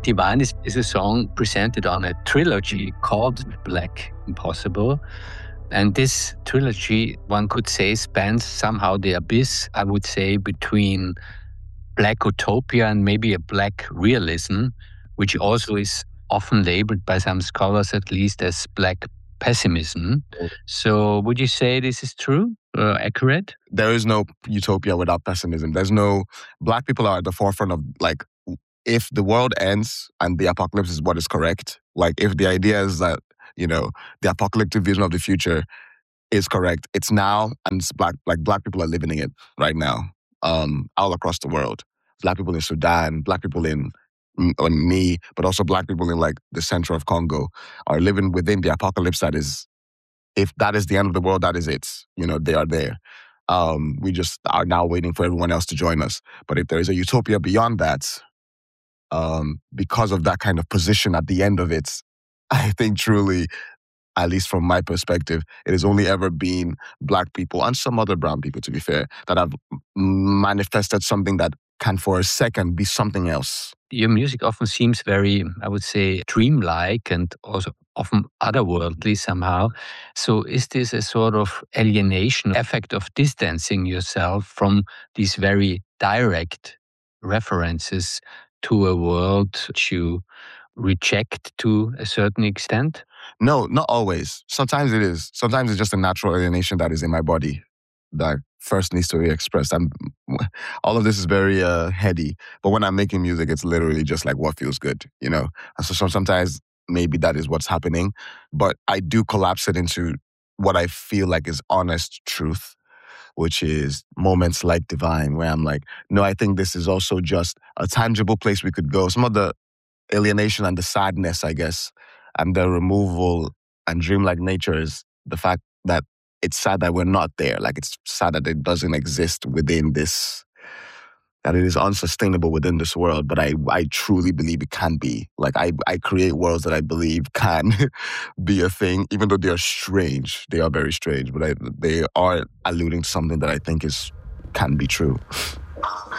Divine is a song presented on a trilogy called Black Impossible. And this trilogy, one could say, spans somehow the abyss, I would say, between Black utopia and maybe a Black realism, which also is often labeled by some scholars at least as Black pessimism. So would you say this is true, accurate? There is no utopia without pessimism. Black people are at the forefront of, like, if the world ends and the apocalypse is what is correct, like if the idea is that, the apocalyptic vision of the future is correct, it's now, and it's black people are living in it right now, all across the world. Black people in Sudan, black people in me, but also black people in like the center of Congo are living within the apocalypse that is, if that is the end of the world, that is it. They are there. We just are now waiting for everyone else to join us. But if there is a utopia beyond that, because of that kind of position at the end of it, I think truly, at least from my perspective, it has only ever been black people and some other brown people, to be fair, that have manifested something that can for a second be something else. Your music often seems very, I would say, dreamlike and also often otherworldly somehow. So is this a sort of alienation effect of distancing yourself from these very direct references to a world which you reject to a certain extent? No, not always. Sometimes it is. Sometimes it's just a natural alienation that is in my body that first needs to be expressed. All of this is very heady, but when I'm making music, it's literally just like what feels good, And so sometimes maybe that is what's happening, but I do collapse it into what I feel like is honest truth, which is moments like Divine, where I'm like, no, I think this is also just a tangible place we could go. Some of the alienation and the sadness, I guess, and the removal and dreamlike nature is the fact that it's sad that we're not there. Like, it's sad that it doesn't exist within this, that it is unsustainable within this world. But I truly believe it can be. Like, I create worlds that I believe can be a thing, even though they are strange. They are very strange, but they are alluding to something that I think can be true.